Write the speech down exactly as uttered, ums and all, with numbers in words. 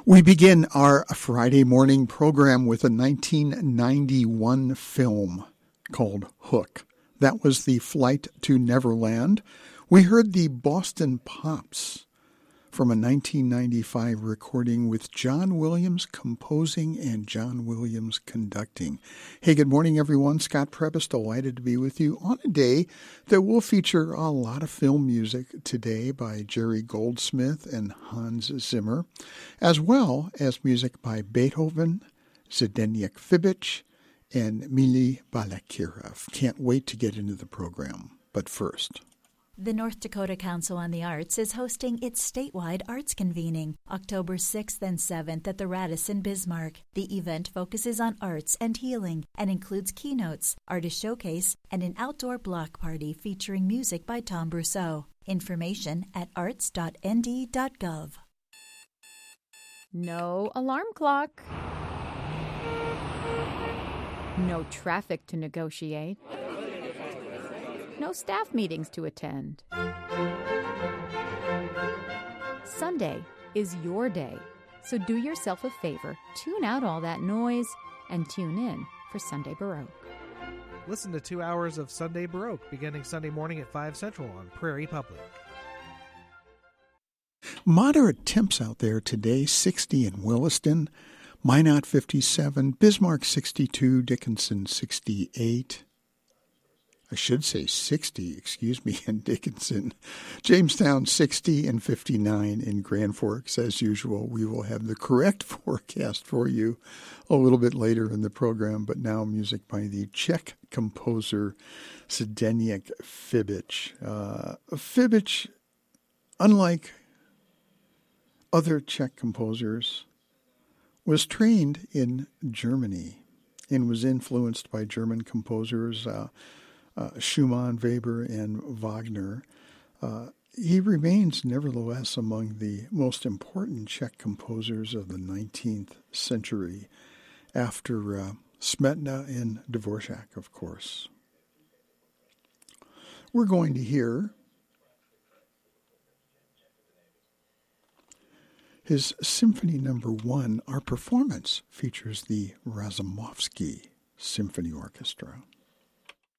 We begin our Friday morning program with a nineteen ninety-one film called Hook. That was the Flight to Neverland. We heard the Boston Pops from a nineteen ninety-five recording with John Williams composing and John Williams conducting. Hey, good morning, everyone. Scott Prebus, delighted to be with you on a day that will feature a lot of film music today by Jerry Goldsmith and Hans Zimmer, as well as music by Beethoven, Zdeněk Fibic, and Mili Balakirev. Can't wait to get into the program. But first, the North Dakota Council on the Arts is hosting its statewide arts convening October sixth and seventh at the Radisson Bismarck. The event focuses on arts and healing and includes keynotes, artist showcase, and an outdoor block party featuring music by Tom Brousseau. Information at arts dot n d dot gov. No alarm clock. No traffic to negotiate. No staff meetings to attend. Sunday is your day, so do yourself a favor, tune out all that noise, and tune in for Sunday Baroque. Listen to two hours of Sunday Baroque beginning Sunday morning at five Central on Prairie Public. Moderate temps out there today, sixty in Williston, Minot fifty-seven, Bismarck sixty-two, Dickinson sixty-eight. I should say sixty, excuse me, in Dickinson. Jamestown sixty and fifty-nine in Grand Forks. As usual, we will have the correct forecast for you a little bit later in the program, but now music by the Czech composer Zdeněk Fibic. Uh, Fibic, unlike other Czech composers, was trained in Germany and was influenced by German composers uh, uh, Schumann, Weber, and Wagner. Uh, he remains nevertheless among the most important Czech composers of the nineteenth century, after uh, Smetana and Dvorak, of course. We're going to hear his Symphony Number One. Our performance features the Razumovsky Symphony Orchestra.